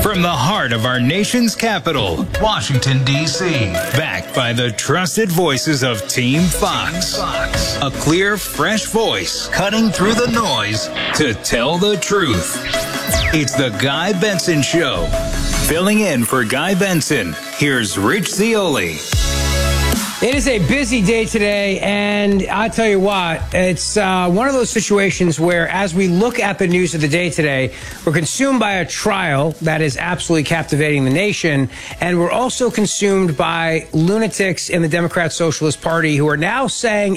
From the heart of our nation's capital, Washington, D.C. Backed by the trusted voices of Team Fox. A clear, fresh voice cutting through the noise to tell the truth. It's the Guy Benson Show. Filling in for Guy Benson, here's Rich Zeoli. It is a busy day today, and I tell you what, it's one of those situations where as we look at the news of the day today, we're consumed by a trial that is absolutely captivating the nation, and we're also consumed by lunatics in the Democrat Socialist Party who are now saying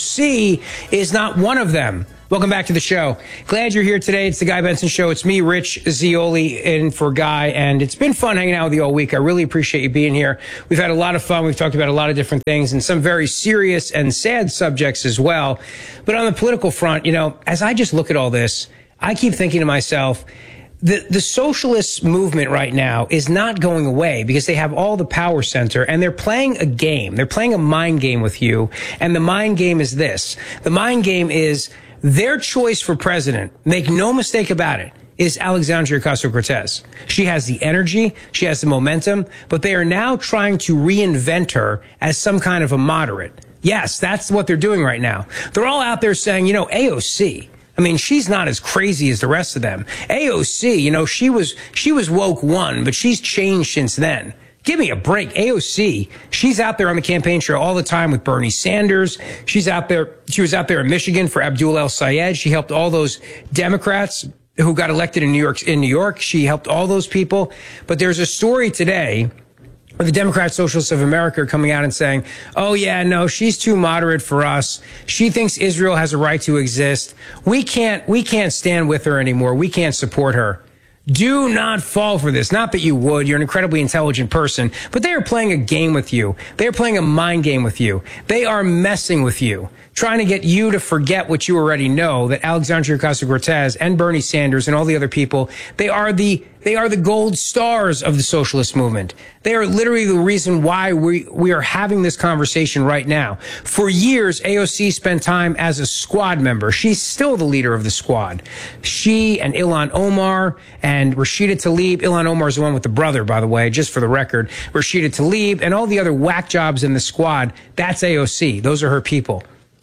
AOC is not one of them. Welcome back to the show. Glad you're here today. It's the Guy Benson Show. It's me, Rich Zeoli, in for Guy, and it's been fun hanging out with you all week. I really appreciate you being here. We've had a lot of fun. We've talked about a lot of different things and some very serious and sad subjects as well. But on the political front, you know, as I just look at all this, I keep thinking to myself, the socialist movement right now is not going away because they have all the power center and they're playing a game. They're playing a mind game with you. And the mind game is this. The mind game is their choice for president, make no mistake about it, is Alexandria Ocasio-Cortez. She has the energy, she has the momentum, but they are now trying to reinvent her as some kind of a moderate. Yes, that's what they're doing right now. They're all out there saying, you know, AOC, I mean, she's not as crazy as the rest of them. AOC, you know, she was woke one, but she's changed since then. Give me a break. AOC, she's out there on the campaign trail all the time with Bernie Sanders. She was out there in Michigan for Abdul El-Sayed. She helped all those Democrats who got elected in New York. She helped all those people. But there's a story today where the Democrat Socialists of America are coming out and saying, oh, yeah, no, she's too moderate for us. She thinks Israel has a right to exist. We can't stand with her anymore. We can't support her. Do not fall for this. Not that you would. You're an incredibly intelligent person, but they are playing a game with you. They are playing a mind game with you. They are messing with you, trying to get you to forget what you already know, that Alexandria Ocasio-Cortez and Bernie Sanders and all the other people, they are the gold stars of the socialist movement. They are literally the reason why we are having this conversation right now. For years, AOC spent time as a squad member. She's still the leader of the squad. She and Ilhan Omar and Rashida Tlaib. Ilhan Omar is the one with the brother, by the way, just for the record. Rashida Tlaib and all the other whack jobs in the squad, that's AOC. Those are her people.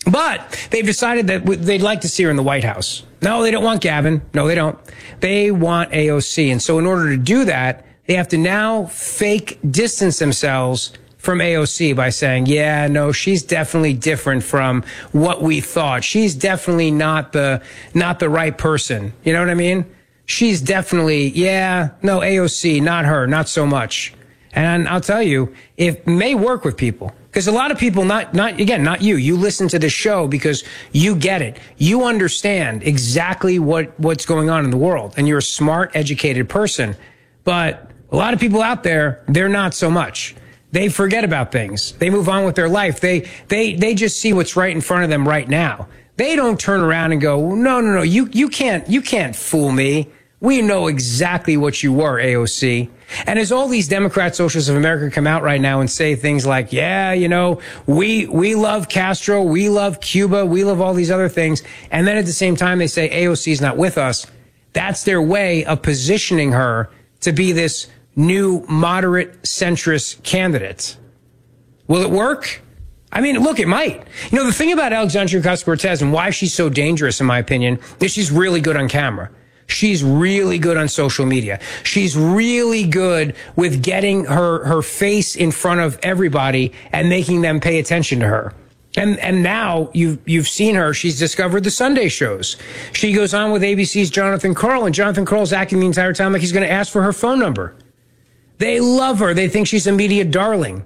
But they've decided that they'd like to see her in the White House. No, they don't want Gavin. No, they don't. They want AOC. And so in order to do that, they have to now fake distance themselves from AOC by saying, yeah, no, she's definitely different from what we thought. She's definitely not the right person. You know what I mean? She's definitely, yeah, no, AOC, not her, not so much. And I'll tell you, it may work with people. Because a lot of people, not you. You listen to this show because you get it. You understand exactly what's going on in the world. And you're a smart, educated person. But a lot of people out there, they're not so much. They forget about things. They move on with their life. They just see what's right in front of them right now. They don't turn around and go, no, you can't fool me. We know exactly what you were, AOC. And as all these Democrat Socialists of America come out right now and say things like, yeah, you know, we love Castro, we love Cuba, we love all these other things. And then at the same time, they say AOC is not with us. That's their way of positioning her to be this new moderate centrist candidate. Will it work? I mean, look, it might. You know, the thing about Alexandria Ocasio-Cortez and why she's so dangerous, in my opinion, is she's really good on camera. She's really good on social media. She's really good with getting her face in front of everybody and making them pay attention to her. And now you've seen her. She's discovered the Sunday shows. She goes on with ABC's Jonathan Karl, and Jonathan Karl's acting the entire time like he's going to ask for her phone number. They love her. They think she's a media darling.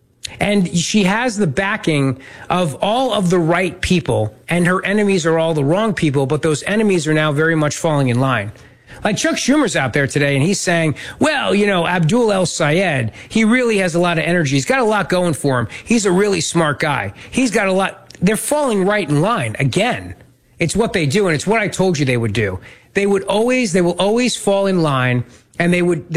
And she has the backing of all of the right people, and her enemies are all the wrong people, but those enemies are now very much falling in line. Like Chuck Schumer's out there today, and he's saying, well, you know, Abdul El-Sayed, he really has a lot of energy. He's got a lot going for him. He's a really smart guy. He's got a lot. They're falling right in line again. It's what they do, and it's what I told you they would do. They will always fall in line, and they would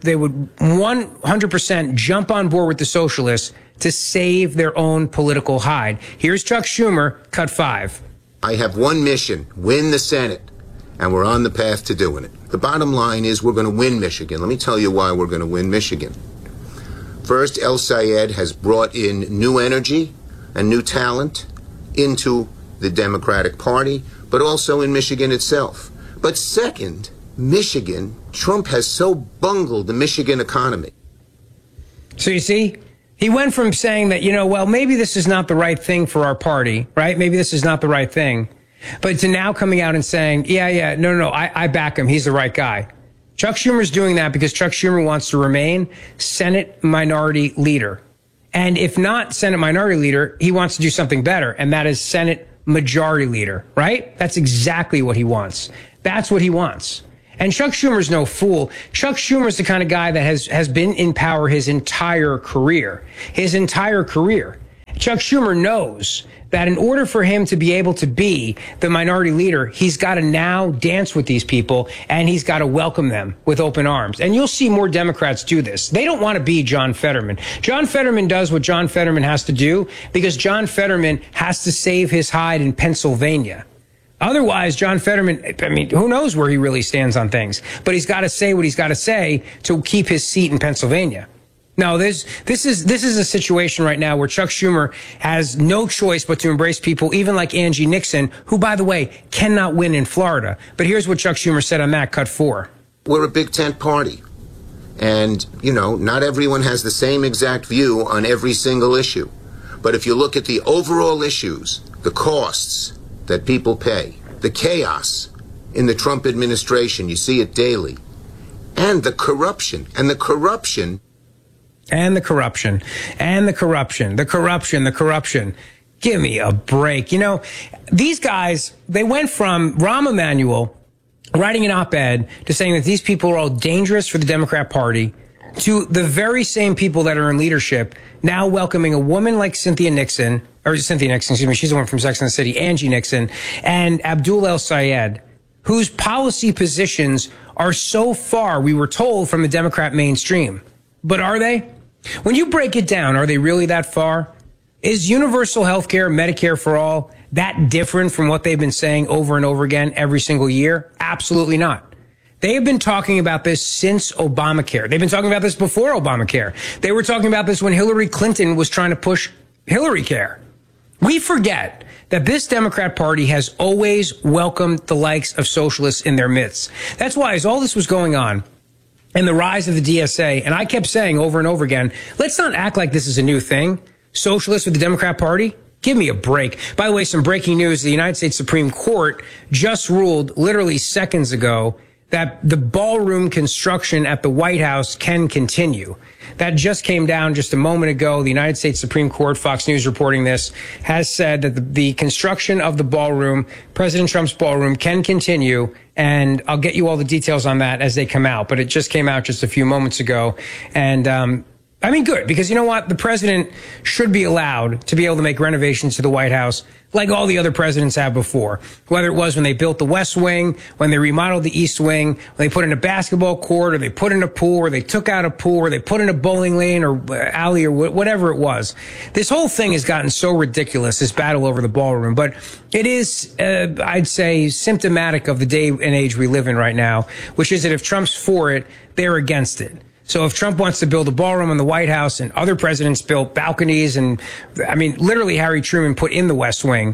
100% jump on board with the socialists to save their own political hide. Here's Chuck Schumer, cut 5. I have one mission: win the Senate. and we're on the path to doing it. The bottom line is we're going to win Michigan. Let me tell you why we're going to win Michigan. First, El Sayed has brought in new energy and new talent into the Democratic Party, but also in Michigan itself. But second, Michigan, Trump has so bungled the Michigan economy. So you see, he went from saying that, well, maybe this is not the right thing for our party, right? Maybe this is not the right thing. But to now coming out and saying, no, I back him. He's the right guy. Chuck Schumer's doing that because Chuck Schumer wants to remain Senate Minority Leader. And if not Senate Minority Leader, he wants to do something better, and that is Senate Majority Leader, right? That's exactly what he wants. That's what he wants. And Chuck Schumer's no fool. Chuck Schumer's the kind of guy that has been in power his entire career. Chuck Schumer knows that in order for him to be able to be the minority leader, he's got to now dance with these people and he's got to welcome them with open arms. And you'll see more Democrats do this. They don't want to be John Fetterman. John Fetterman does what John Fetterman has to do because John Fetterman has to save his hide in Pennsylvania. Otherwise, John Fetterman, who knows where he really stands on things, but he's got to say what he's got to say to keep his seat in Pennsylvania. No, this is a situation right now where Chuck Schumer has no choice but to embrace people, even like Angie Nixon, who, by the way, cannot win in Florida. But here's what Chuck Schumer said on that, cut 4. We're a big tent party. And, not everyone has the same exact view on every single issue. But if you look at the overall issues, the costs that people pay, the chaos in the Trump administration, you see it daily, and the corruption. Give me a break. These guys, they went from Rahm Emanuel writing an op-ed to saying that these people are all dangerous for the Democrat Party to the very same people that are in leadership now welcoming a woman like Cynthia Nixon, she's the one from Sex and the City, Angie Nixon, and Abdul El Sayed, whose policy positions are so far, we were told, from the Democrat mainstream. But are they? When you break it down, are they really that far? Is universal health care, Medicare for all, that different from what they've been saying over and over again every single year? Absolutely not. They have been talking about this since Obamacare. They've been talking about this before Obamacare. They were talking about this when Hillary Clinton was trying to push Hillary Care. We forget that this Democrat Party has always welcomed the likes of socialists in their midst. That's why, as all this was going on, and the rise of the DSA, and I kept saying over and over again, let's not act like this is a new thing. Socialists with the Democrat Party? Give me a break. By the way, some breaking news. The United States Supreme Court just ruled literally seconds ago that the ballroom construction at the White House can continue. That just came down just a moment ago. The United States Supreme Court, Fox News reporting this, has said that the construction of the ballroom, President Trump's ballroom, can continue. And I'll get you all the details on that as they come out. But it just came out just a few moments ago. And good, because you know what? The president should be allowed to be able to make renovations to the White House like all the other presidents have before. Whether it was when they built the West Wing, when they remodeled the East Wing, when they put in a basketball court, or they put in a pool, or they took out a pool, or they put in a bowling lane or alley, or whatever it was. This whole thing has gotten so ridiculous, this battle over the ballroom. But it is, I'd say, symptomatic of the day and age we live in right now, which is that if Trump's for it, they're against it. So if Trump wants to build a ballroom in the White House and other presidents built balconies and, literally Harry Truman put in the West Wing,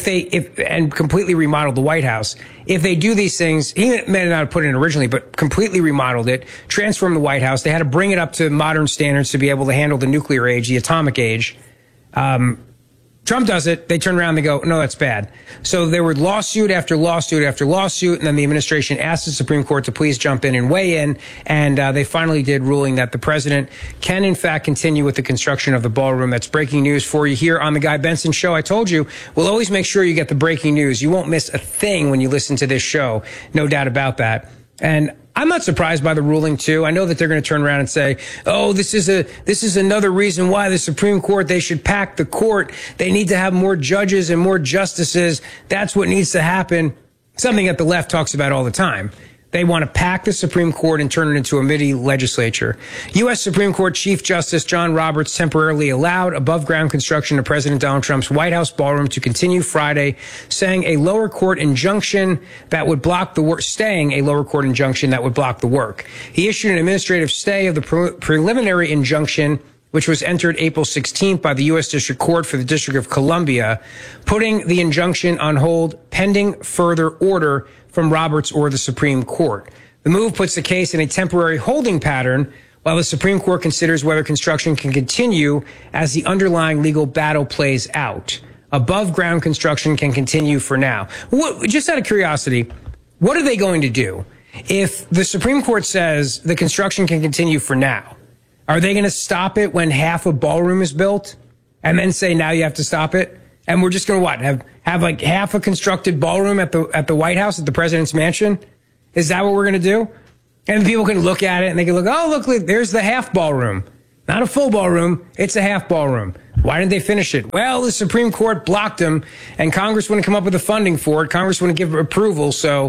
and completely remodeled the White House, if they do these things, he may not have put it in originally, but completely remodeled it, transformed the White House. They had to bring it up to modern standards to be able to handle the nuclear age, the atomic age. Trump does it. They turn around and they go, no, that's bad. So there were lawsuit after lawsuit after lawsuit. And then the administration asked the Supreme Court to please jump in and weigh in. And they finally did, ruling that the president can, in fact, continue with the construction of the ballroom. That's breaking news for you here on The Guy Benson Show. I told you, we'll always make sure you get the breaking news. You won't miss a thing when you listen to this show. No doubt about that. And I'm not surprised by the ruling, too. I know that they're going to turn around and say, oh, this is another reason why the Supreme Court, they should pack the court. They need to have more judges and more justices. That's what needs to happen. Something that the left talks about all the time. They want to pack the Supreme Court and turn it into a mini legislature. U.S. Supreme Court Chief Justice John Roberts temporarily allowed above-ground construction of President Donald Trump's White House ballroom to continue Friday, saying a lower court injunction that would block the work, staying a lower court injunction that would block the work. He issued an administrative stay of the preliminary injunction, which was entered April 16th by the U.S. District Court for the District of Columbia, putting the injunction on hold pending further order from Roberts or the Supreme Court. The move puts the case in a temporary holding pattern while the Supreme Court considers whether construction can continue as the underlying legal battle plays out. Above ground construction can continue for now. Just out of curiosity, what are they going to do if the Supreme Court says the construction can continue for now? Are they going to stop it when half a ballroom is built and then say, now you have to stop it? And we're just going to have like half a constructed ballroom at the White House, at the president's mansion? Is that what we're going to do? And people can look at it and they can look, oh, look, there's the half ballroom. Not a full ballroom. It's a half ballroom. Why didn't they finish it? Well, the Supreme Court blocked them and Congress wouldn't come up with the funding for it. Congress wouldn't give approval. So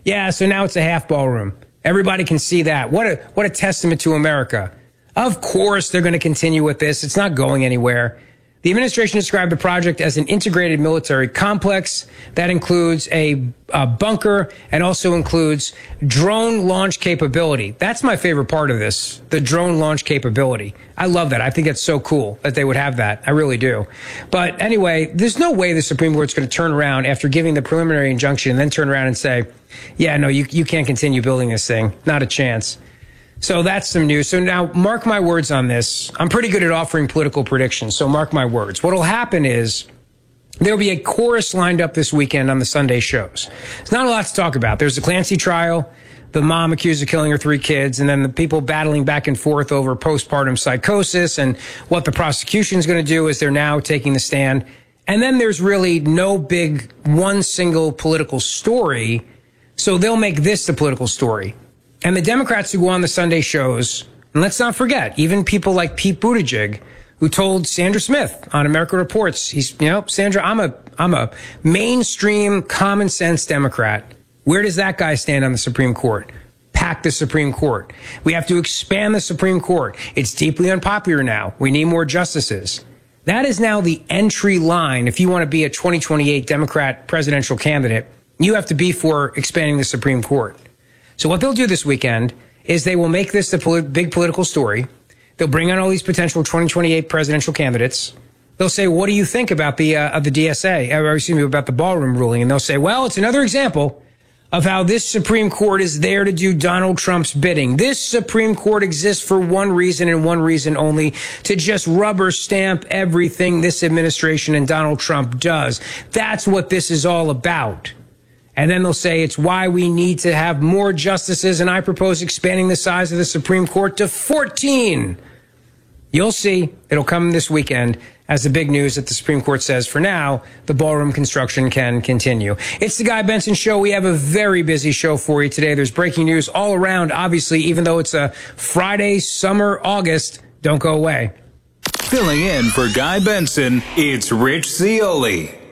now it's a half ballroom. Everybody can see that. What a testament to America. Of course, they're going to continue with this. It's not going anywhere. The administration described the project as an integrated military complex that includes a bunker and also includes drone launch capability. That's my favorite part of this, the drone launch capability. I love that. I think it's so cool that they would have that. I really do. But anyway, there's no way the Supreme Court's going to turn around after giving the preliminary injunction and then turn around and say, yeah, no, you can't continue building this thing. Not a chance. So that's some news. So now mark my words on this. I'm pretty good at offering political predictions, so mark my words. What'll happen is there'll be a chorus lined up this weekend on the Sunday shows. There's not a lot to talk about. There's the Clancy trial, the mom accused of killing her 3 kids, and then the people battling back and forth over postpartum psychosis and what the prosecution's going to do as they're now taking the stand. And then there's really no big one single political story, so they'll make this the political story. And the Democrats who go on the Sunday shows, and let's not forget, even people like Pete Buttigieg, who told Sandra Smith on America Reports, Sandra, I'm a mainstream common sense Democrat. Where does that guy stand on the Supreme Court? Pack the Supreme Court. We have to expand the Supreme Court. It's deeply unpopular now. We need more justices. That is now the entry line. If you want to be a 2028 Democrat presidential candidate, you have to be for expanding the Supreme Court. So what they'll do this weekend is they will make this the big political story. They'll bring on all these potential 2028 presidential candidates. They'll say, what do you think about the DSA, or excuse me, about the ballroom ruling? And they'll say, well, it's another example of how this Supreme Court is there to do Donald Trump's bidding. This Supreme Court exists for one reason and one reason only, to just rubber stamp everything this administration and Donald Trump does. That's what this is all about. And then they'll say it's why we need to have more justices, and I propose expanding the size of the Supreme Court to 14. You'll see. It'll come this weekend as the big news that the Supreme Court says, for now, the ballroom construction can continue. It's the Guy Benson Show. We have a very busy show for you today. There's breaking news all around, obviously, even though it's a Friday, summer, August. Don't go away. Filling in for Guy Benson, it's Rich Zeoli.